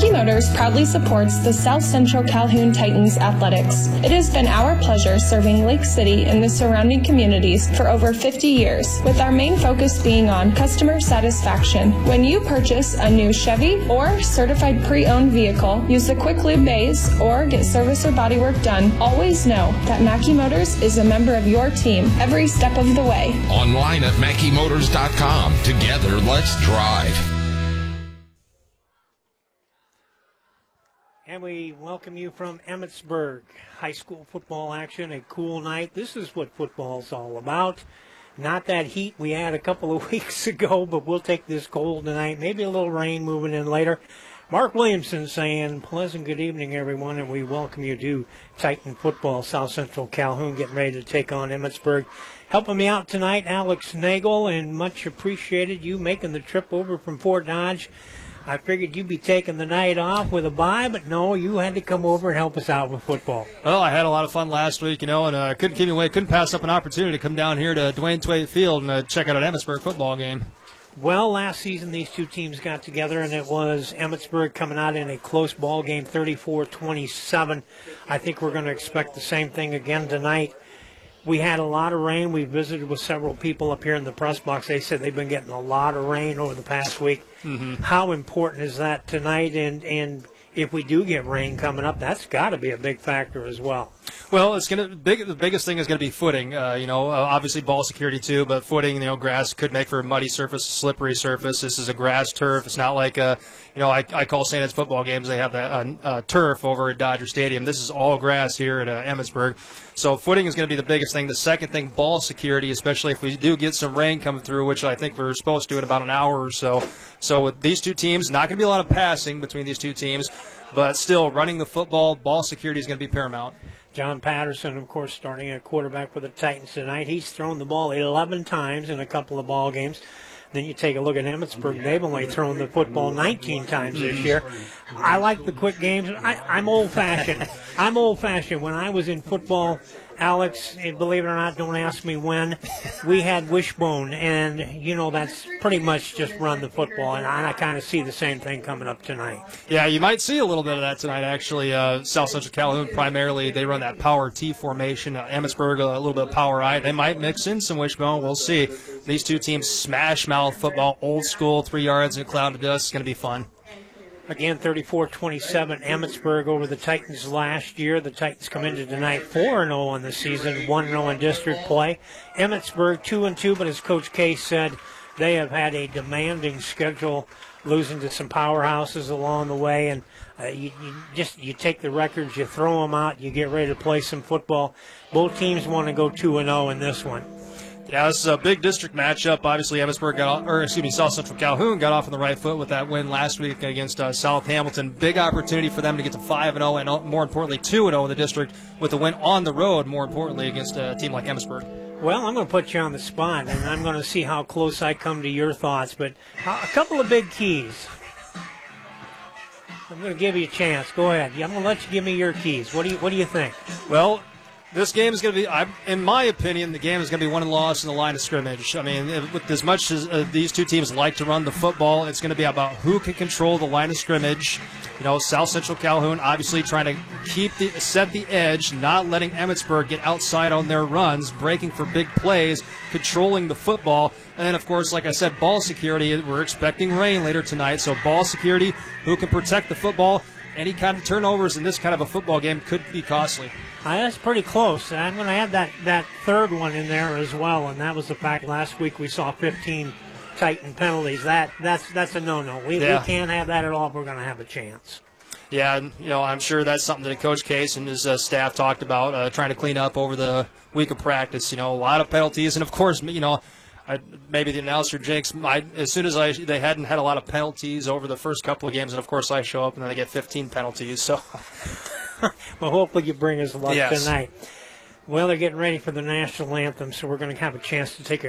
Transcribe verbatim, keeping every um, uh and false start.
Mackey Motors proudly supports the South Central Calhoun Titans athletics. It has been our pleasure serving Lake City and the surrounding communities for over fifty years, with our main focus being on customer satisfaction. When you purchase a new Chevy or certified pre-owned vehicle, use the Quick Lube bays, or get service or body work done, always know that Mackey Motors is a member of your team every step of the way. Online at mackey motors dot com. Together, let's drive. And we welcome you from Emmetsburg. High school football action, a cool night. This is what football's all about. Not that heat we had a couple of weeks ago, but we'll take this cold tonight. Maybe a little rain moving in later. Mark Williamson saying, pleasant good evening, everyone, and we welcome you to Titan football. South Central Calhoun getting ready to take on Emmetsburg. Helping me out tonight, Alex Nagel, and much appreciated you making the trip over from Fort Dodge. I figured you'd be taking the night off with a bye, but no, you had to come over and help us out with football. Well, I had a lot of fun last week, you know, and I uh, couldn't keep me away. Couldn't pass up an opportunity to come down here to Dwayne Tway Field and uh, check out an Emmetsburg football game. Well, last season these two teams got together, and it was Emmetsburg coming out in a close ball game, thirty-four twenty-seven. I think we're going to expect the same thing again tonight. We had a lot of rain. We visited with several people up here in the press box. They said they've been getting a lot of rain over the past week. Mm-hmm. How important is that tonight? And, and if we do get rain coming up, that's got to be a big factor as well. Well, it's gonna big. The biggest thing is going to be footing. Uh, you know, uh, obviously ball security too, but footing. You know, grass could make for a muddy surface, slippery surface. This is a grass turf. It's not like a, you know, I, I call Saint Ed's football games. They have that uh, uh, turf over at Dodger Stadium. This is all grass here at uh, Emmetsburg. So footing is going to be the biggest thing. The second thing, ball security, especially if we do get some rain coming through, which I think we're supposed to in about an hour or so. So with these two teams, not going to be a lot of passing between these two teams, but still running the football, ball security is going to be paramount. John Patterson, of course, starting at quarterback for the Titans tonight. He's thrown the ball eleven times in a couple of ball games. Then you take a look at Emmetsburg. They've only thrown the football nineteen times this year. I like the quick games. I, I'm old-fashioned. I'm old-fashioned. When I was in football, Alex, and believe it or not, don't ask me when, we had wishbone, and, you know, that's pretty much just run the football, and I, I kind of see the same thing coming up tonight. Yeah, you might see a little bit of that tonight, actually. Uh, South Central Calhoun, primarily, they run that power T formation. Uh, Emmetsburg, a little bit of power I. They might mix in some wishbone. We'll see. These two teams smash mouth football, old school, three yards and a cloud of dust. It's going to be fun. Again, thirty-four twenty-seven, Emmetsburg over the Titans last year. The Titans come into tonight four and oh on the season, one and oh in district play. Emmetsburg two and two, but as Coach Case said, they have had a demanding schedule, losing to some powerhouses along the way. And uh, you, you just you take the records, you throw them out, you get ready to play some football. Both teams want to go two and oh in this one. Yeah, this is a big district matchup. Obviously, Emmetsburg got off, or excuse me, South Central Calhoun got off on the right foot with that win last week against uh, South Hamilton. Big opportunity for them to get to five and oh, and more importantly, two and oh in the district with a win on the road. More importantly, against a team like Emmetsburg. Well, I'm going to put you on the spot, and I'm going to see how close I come to your thoughts. But a couple of big keys. I'm going to give you a chance. Go ahead. I'm going to let you give me your keys. What do you What do you think? Well, this game is going to be, I, in my opinion, the game is going to be won and lost in the line of scrimmage. I mean, with as much as uh, these two teams like to run the football, it's going to be about who can control the line of scrimmage. You know, South Central Calhoun obviously trying to keep the set the edge, not letting Emmetsburg get outside on their runs, breaking for big plays, controlling the football. And then, of course, like I said, ball security. We're expecting rain later tonight, so ball security, who can protect the football. Any kind of turnovers in this kind of a football game could be costly. Uh, that's pretty close. I'm going to add that, that third one in there as well, and that was the fact last week we saw fifteen Titan penalties. That That's that's a no-no. We, yeah. we can't have that at all if we're going to have a chance. Yeah, and, you know, I'm sure that's something that Coach Case and his uh, staff talked about, uh, trying to clean up over the week of practice. You know, a lot of penalties, and, of course, you know, I, maybe the announcer jinx. I, as soon as I they hadn't had a lot of penalties over the first couple of games, and of course I show up and then they get fifteen penalties. So, well, hopefully you bring us luck yes. tonight. Well, they're getting ready for the national anthem, so we're going to have a chance to take a